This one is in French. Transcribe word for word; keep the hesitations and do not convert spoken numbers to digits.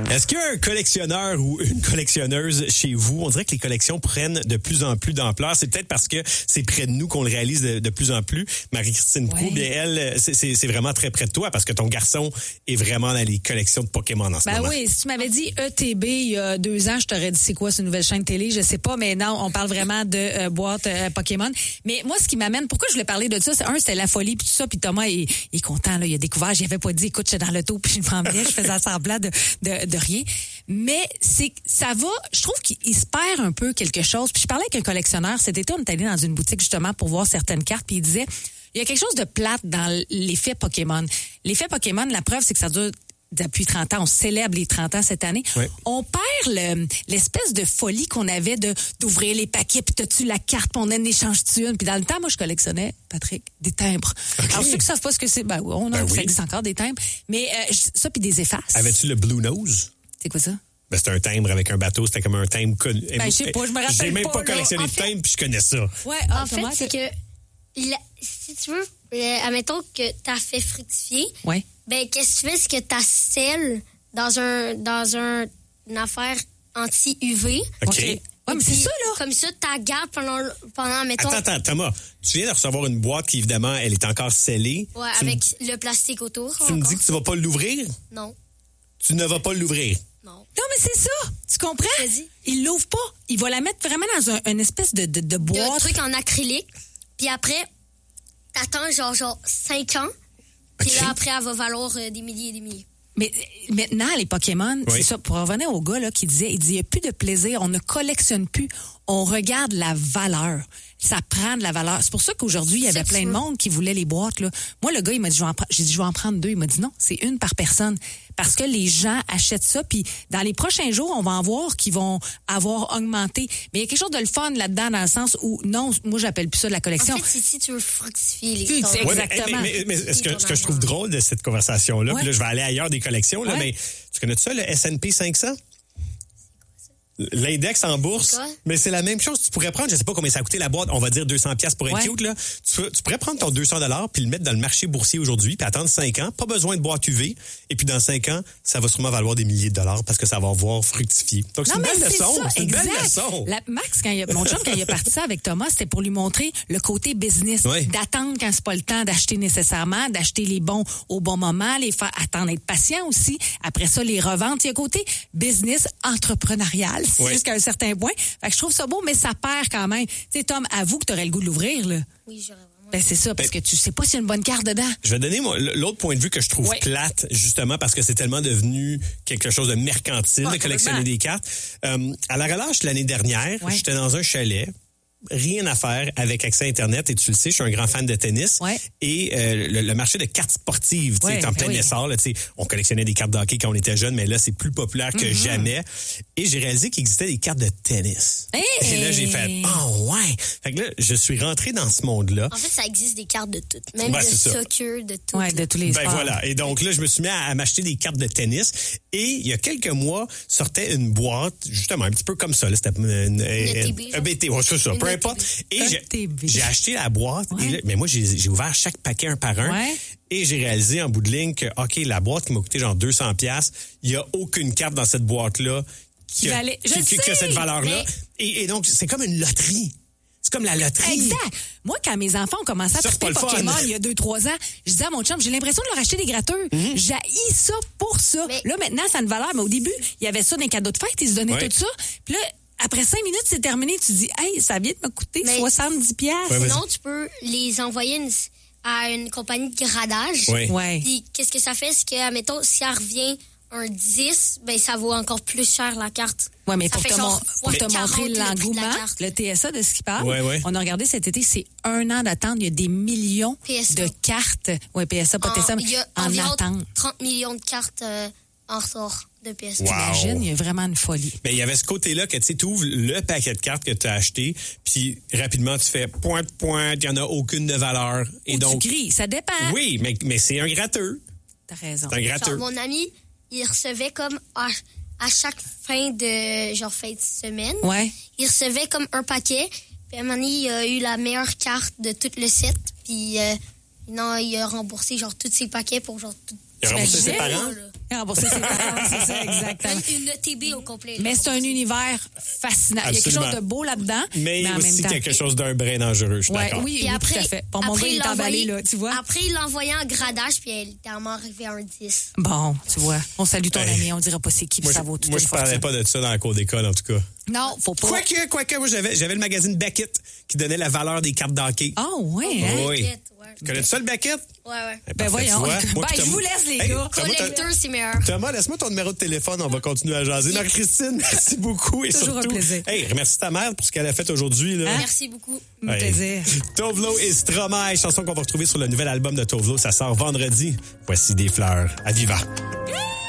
Est-ce qu'il y a un collectionneur ou une collectionneuse chez vous? On dirait que les collections prennent de plus en plus d'ampleur. C'est peut-être parce que c'est près de nous qu'on le réalise de, de plus en plus. Marie-Christine Proulx, ouais. bien, elle, c'est, c'est, c'est vraiment très près de toi parce que ton garçon est vraiment dans les collections de Pokémon en ce ben moment. Ben oui, si tu m'avais dit E T B il y a deux ans, je t'aurais dit c'est quoi, c'est une nouvelle chaîne de télé, je sais pas, mais non, on parle vraiment de euh, boîte euh, Pokémon. Mais moi, ce qui m'amène, pourquoi je voulais parler de ça, c'est un, c'était la folie puis tout ça, puis Thomas, il, il est content, là, il a découvert, j'y avais pas dit, écoute, j'étais dans l'auto puis je m'en venais, je faisais semblant de, de, de rien. Mais c'est ça va, je trouve qu'il se perd un peu quelque chose. Puis je parlais avec un collectionneur, cet été, on est allé dans une boutique justement pour voir certaines cartes, puis il disait, il y a quelque chose de plate dans l'effet Pokémon. L'effet Pokémon, la preuve, c'est que ça dure depuis trente ans. On célèbre les trente ans cette année. Oui. On perd le, l'espèce de folie qu'on avait de d'ouvrir les paquets, puis t'as-tu la carte, puis on en échange-tu une. Puis dans le temps, moi, je collectionnais, Patrick, des timbres. Okay. Alors, ceux qui savent pas ce que c'est, ben, on a, ben oui. Ça existe encore des timbres. Mais euh, ça, puis des effaces. Avais-tu le Blue Nose? C'est quoi ça? Ben, c'était un timbre avec un bateau. C'était comme un timbre connu. Ben, je sais pas, je me rappelle pas. J'ai même pas, pas collectionné de timbres, puis je connais ça. Ouais, en fait, c'est que la, si tu veux, euh, admettons que t'as fait fructifier. Ouais. Ben, qu'est-ce que tu fais? C'est que t'as scelle dans un, dans un, une affaire anti-U V. OK. okay. Ouais, mais c'est ça, là. Comme ça, t'as garde pendant, pendant, mettons... Attends, attends, Thomas, tu viens de recevoir une boîte qui, évidemment, elle est encore scellée. Ouais, tu avec me... le plastique autour. Tu encore. me dis que tu vas pas l'ouvrir? Non. Tu ne vas pas l'ouvrir? Non. Non, mais c'est ça. Tu comprends? Vas-y. Il l'ouvre pas. Il va la mettre vraiment dans un, une espèce de, de, de boîte. Un truc en acrylique. Puis après, t'attends genre, genre cinq ans. Puis okay. là, après, elle va valoir euh, des milliers et des milliers. Mais maintenant, les Pokémon, oui. c'est ça. Pour revenir au gars là, qui disait, il dit, il n'y a plus de plaisir, on ne collectionne plus, on regarde la valeur. Ça prend de la valeur. C'est pour ça qu'aujourd'hui, il y avait plein de monde qui voulait les boîtes. Là. Moi, le gars, il m'a dit, je vais en pre... j'ai dit, je vais en prendre deux. Il m'a dit, non, c'est une par personne. Parce que les gens achètent ça. Puis dans les prochains jours, on va en voir qui vont avoir augmenté. Mais il y a quelque chose de le fun là-dedans, dans le sens où, non, moi, j'appelle plus ça de la collection. En fait, c'est si tu veux fructifier les tu, choses. Ouais, exactement. mais, mais, mais ce, que, ce que je trouve drôle de cette conversation-là, ouais. Puis là, je vais aller ailleurs des collections, là, ouais. Mais tu connais ça, le S and P cinq cents? L'index en bourse, mais c'est la même chose. Tu pourrais prendre, je sais pas combien ça a coûté la boîte, on va dire deux cents piastres pour être ouais. cute, là. Tu, tu pourrais prendre ton deux cents dollars puis le mettre dans le marché boursier aujourd'hui puis attendre cinq ans. Pas besoin de boîte U V. Et puis dans cinq ans, ça va sûrement valoir des milliers de dollars parce que ça va avoir fructifié. Donc c'est non, une belle leçon. Ça, c'est exact. Une belle leçon. La, Max, quand il a, mon chum, quand il a parti ça avec Thomas, c'était pour lui montrer le côté business. Oui. D'attendre quand c'est pas le temps d'acheter nécessairement, d'acheter les bons au bon moment, les faire attendre, être patient aussi. Après ça, les revendre. Il y a un côté business entrepreneurial. Oui. Jusqu'à un certain point. Fait que je trouve ça beau, mais ça perd quand même. Tu sais, Tom, avoue que tu aurais le goût de l'ouvrir, là. Oui, j'aurais vraiment. Ben, c'est ça, parce ben, que tu sais pas s'il y a une bonne carte dedans. Je vais donner moi, l'autre point de vue que je trouve ouais. plate, justement, parce que c'est tellement devenu quelque chose de mercantile ah, de collectionner des cartes. Euh, à la relâche l'année dernière, ouais. j'étais dans un chalet. Rien à faire avec accès à Internet. Et tu le sais, je suis un grand fan de tennis. Ouais. Et euh, le, le marché de cartes sportives, tu sais, ouais, est en plein oui. essor. Là, tu sais, on collectionnait des cartes de hockey quand on était jeune, mais là, c'est plus populaire que mm-hmm. jamais. Et j'ai réalisé qu'il existait des cartes de tennis. Hey! Et là, j'ai fait, oh ouais! Fait que là, je suis rentré dans ce monde-là. En fait, ça existe des cartes de toutes. Même ben, de soccer, de tout. Ouais, de tous les ben, sports. Voilà. Et donc là, je me suis mis à, à m'acheter des cartes de tennis. Et il y a quelques mois, sortait une boîte, justement, un petit peu comme ça. Là, c'était une, une, une, un B T. Ouais, c'est ça, peu importe. Et j'ai, j'ai acheté la boîte, ouais. et là, mais moi, j'ai, j'ai ouvert chaque paquet un par un. Ouais. Et j'ai réalisé en bout de ligne que, OK, la boîte qui m'a coûté genre deux cents piastres, il n'y a aucune carte dans cette boîte-là qui, qui, a, valait, qui, qui, qui a cette valeur-là. Mais... Et, et donc, c'est comme une loterie. C'est comme la loterie. Exact. Moi, quand mes enfants ont commencé à triper Pokémon il y a deux, trois ans, je disais à mon chum, j'ai l'impression de leur acheter des gratteurs. Mm-hmm. J'haïs ça pour ça. Mais... Là, maintenant, ça a une valeur. Mais au début, il y avait ça dans les cadeaux de fête. Ils se donnaient ouais. tout ça. Puis là, après cinq minutes, c'est terminé. Tu dis, hey, ça vient de me coûter mais soixante-dix piastres. Ouais, sinon, tu peux les envoyer une, à une compagnie de gradage. Oui. Ouais. Puis, qu'est-ce que ça fait? C'est que, admettons, si elle revient un dix, ben, ça vaut encore plus cher la carte. Oui, mais ça pour te, mon, pour te montrer l'engouement, le, le T S A de ce qu'il parle, ouais, ouais. on a regardé cet été, c'est un an d'attente. Il y a des millions P S A. de cartes. Oui, P S A, pas T S A, mais il y a en attente. trente millions de cartes euh, en retard de P S A. Wow. T'imagines, il y a vraiment une folie. Mais il y avait ce côté-là que tu ouvres le paquet de cartes que tu as acheté, puis rapidement tu fais point, point, il n'y en a aucune de valeur. Et Ou donc, tu grilles, ça dépend. Oui, mais, mais c'est un gratteux. T'as raison. C'est un gratteux. Genre, mon ami, il recevait comme à, à chaque fin de genre fin de semaine, ouais. il recevait comme un paquet. Puis à un moment donné, il a eu la meilleure carte de tout le set. Puis euh, non, il a remboursé genre tous ses paquets pour genre tout, Il a remboursé ses T'imagines? parents? Il a remboursé ses parents, c'est ça, exactement. Une E T B au complet. Mais c'est un univers fascinant. Il y a quelque Absolument. chose de beau là-dedans, mais, Mais en même aussi temps. quelque chose d'un brin dangereux, je suis Ouais, d'accord. oui, Puis oui, après, tout à fait. Bon, mon après, gars, il est l'a emballé, envoyé- là, tu vois. Après, il l'a envoyé en gradage, puis elle est tellement arrivée à un dix. Bon, tu vois. On salue ton Hey. ami, on dira pas c'est qui, puis Moi, ça je- vaut tout moi, je parlais pas de ça dans la cour d'école, en tout cas. Non, faut pas. Quoique, quoique, moi, j'avais, j'avais le magazine Beckett qui donnait la valeur des cartes d'hockey. Ah, ouais, hein? Oui. Beckett, ouais. Connais-tu ça, le Beckett? Ouais, ouais. Eh, Ben parfait, voyons. tu vois. Moi, Ben, puis je Thomas- vous laisse, les Hey, gars. Thomas, t'as- Collecteur, c'est meilleur. Thomas, laisse-moi ton numéro de téléphone. On va continuer à jaser. Marie-Christine, merci beaucoup. Et Toujours un surtout, plaisir. hey, remercie ta mère pour ce qu'elle a fait aujourd'hui. Là. Hein? Merci beaucoup. Un plaisir. Tovlo et Stromae, chanson qu'on va retrouver sur le nouvel album de Tovlo. Ça sort vendredi. Voici des fleurs à Viva.